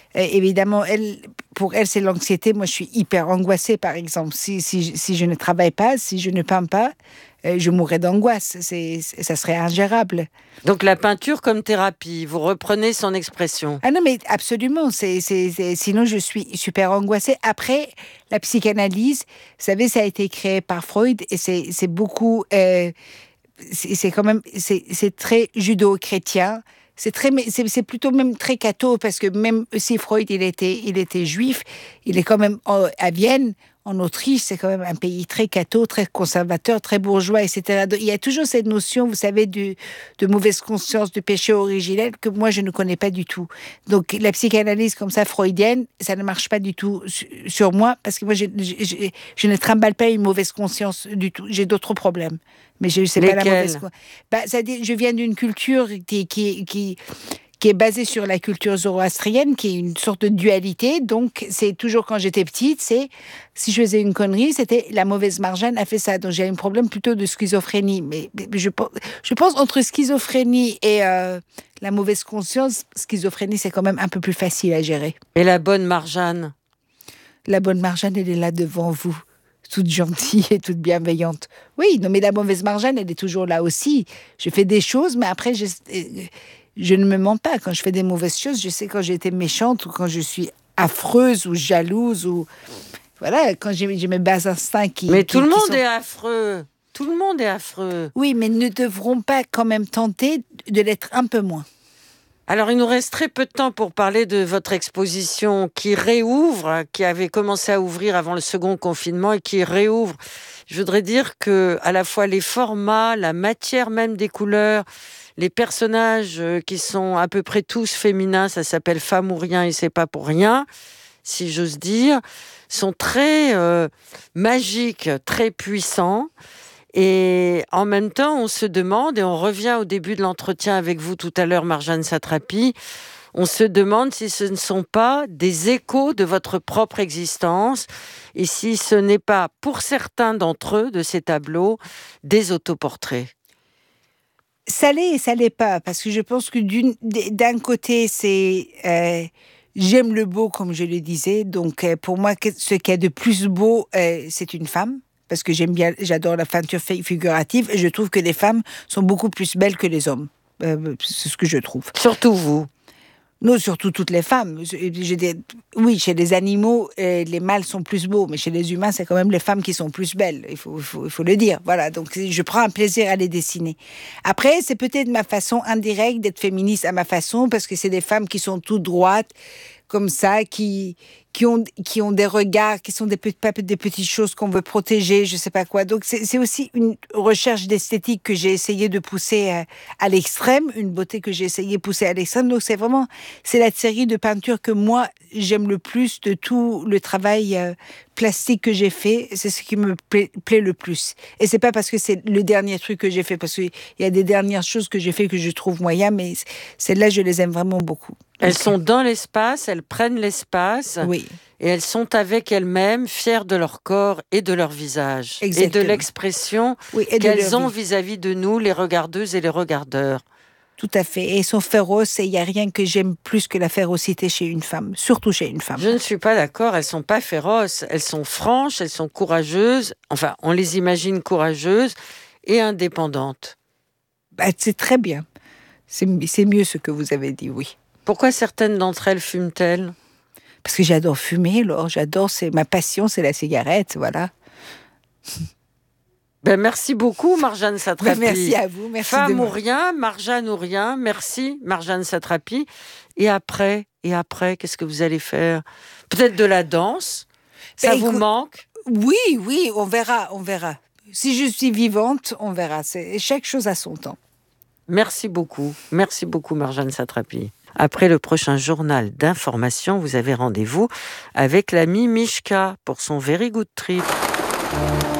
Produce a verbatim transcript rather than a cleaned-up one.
Euh, évidemment, elle, pour elle, c'est l'anxiété. Moi, je suis hyper angoissée, par exemple. Si, si, si je ne travaille pas, si je ne peins pas, euh, je mourrais d'angoisse. C'est, ça serait ingérable. Donc la peinture comme thérapie, vous reprenez son expression. Ah non, mais absolument. C'est, c'est, c'est, sinon, je suis super angoissée. Après, la psychanalyse, vous savez, ça a été créé par Freud et c'est, c'est beaucoup... Euh, c'est, c'est quand même... C'est, c'est très judo-chrétien. C'est, très, c'est, c'est plutôt même très catho, parce que même si Freud, il était, il était juif, il est quand même à Vienne, en Autriche, c'est quand même un pays très catho, très conservateur, très bourgeois, et cetera. Donc, il y a toujours cette notion, vous savez, du, de mauvaise conscience, de péché originel, que moi, je ne connais pas du tout. Donc, la psychanalyse comme ça, freudienne, ça ne marche pas du tout sur moi, parce que moi, je, je, je, je ne trimballe pas une mauvaise conscience du tout. J'ai d'autres problèmes. Mais je ne sais pas la mauvaise conscience. Bah, c'est-à-dire, je viens d'une culture qui... qui, qui qui est basée sur la culture zoroastrienne, qui est une sorte de dualité. Donc, c'est toujours quand j'étais petite, c'est si je faisais une connerie, c'était la mauvaise Marjane a fait ça. Donc, j'ai un problème plutôt de schizophrénie. Mais, mais je, je pense entre schizophrénie et euh, la mauvaise conscience, schizophrénie, c'est quand même un peu plus facile à gérer. Et la bonne Marjane? La bonne Marjane, elle est là devant vous, toute gentille et toute bienveillante. Oui, non, mais la mauvaise Marjane, elle est toujours là aussi. Je fais des choses, mais après, je... Je ne me mens pas. Quand je fais des mauvaises choses, je sais quand j'ai été méchante ou quand je suis affreuse ou jalouse ou... Voilà, quand j'ai, j'ai mes bas instincts qui... Mais qui, tout le qui monde sont... est affreux. Tout le monde est affreux. Oui, mais ne devront pas quand même tenter de l'être un peu moins. Alors, il nous reste très peu de temps pour parler de votre exposition qui réouvre, qui avait commencé à ouvrir avant le second confinement et qui réouvre. Je voudrais dire que à la fois les formats, la matière même des couleurs, les personnages qui sont à peu près tous féminins, ça s'appelle Femme ou Rien et c'est pas pour rien, si j'ose dire, sont très euh, magiques, très puissants. Et en même temps, on se demande, et on revient au début de l'entretien avec vous tout à l'heure, Marjane Satrapi, on se demande si ce ne sont pas des échos de votre propre existence et si ce n'est pas, pour certains d'entre eux, de ces tableaux, des autoportraits. Ça l'est et ça l'est pas, parce que je pense que d'une, d'un côté, c'est... Euh, j'aime le beau, comme je le disais, donc euh, pour moi, ce qu'il y a de plus beau, euh, c'est une femme. Parce que j'aime bien, j'adore la peinture figurative et je trouve que les femmes sont beaucoup plus belles que les hommes. Euh, c'est ce que je trouve. Surtout vous. Non, surtout toutes les femmes. Je, je dis, oui, chez les animaux, euh, les mâles sont plus beaux, mais chez les humains, c'est quand même les femmes qui sont plus belles. Il faut, il faut, il faut le dire. Voilà, donc je prends un plaisir à les dessiner. Après, c'est peut-être ma façon indirecte d'être féministe à ma façon, parce que c'est des femmes qui sont toutes droites, comme ça, qui... Qui ont, qui ont des regards, qui sont des, pe- des petites choses qu'on veut protéger, je sais pas quoi. Donc, c'est, c'est aussi une recherche d'esthétique que j'ai essayé de pousser à, à l'extrême, une beauté que j'ai essayé de pousser à l'extrême. Donc, c'est vraiment, c'est la série de peintures que moi, j'aime le plus de tout le travail euh, plastique que j'ai fait. C'est ce qui me plaît, plaît le plus. Et c'est pas parce que c'est le dernier truc que j'ai fait, parce qu'il y a des dernières choses que j'ai fait que je trouve moyen, mais celles-là, je les aime vraiment beaucoup. Elles sont dans l'espace, elles prennent l'espace. Oui. Et elles sont avec elles-mêmes, fières de leur corps et de leur visage. Exactement. Et de l'expression oui, et qu'elles de ont vie. vis-à-vis de nous, les regardeuses et les regardeurs. Tout à fait. Et elles sont féroces et il n'y a rien que j'aime plus que la férocité chez une femme, surtout chez une femme. Je ne suis pas d'accord, elles ne sont pas féroces, elles sont franches, elles sont courageuses. Enfin, on les imagine courageuses et indépendantes. Bah, c'est très bien. C'est, c'est mieux ce que vous avez dit, oui. Pourquoi certaines d'entre elles fument-elles ? Parce que j'adore fumer, alors j'adore, c'est ma passion, c'est la cigarette, voilà. Ben merci beaucoup, Marjane Satrapi. Ben merci à vous, merci. Femme de... ou rien, Marjane ou rien, merci, Marjane Satrapi. Et après, et après, qu'est-ce que vous allez faire ? Peut-être de la danse ? Ça ben, vous écoute, manque ? Oui, oui, on verra, on verra. Si je suis vivante, on verra. C'est chaque chose à son temps. Merci beaucoup, merci beaucoup, Marjane Satrapi. Après le prochain journal d'information, vous avez rendez-vous avec l'ami Mishka pour son Very Good Trip.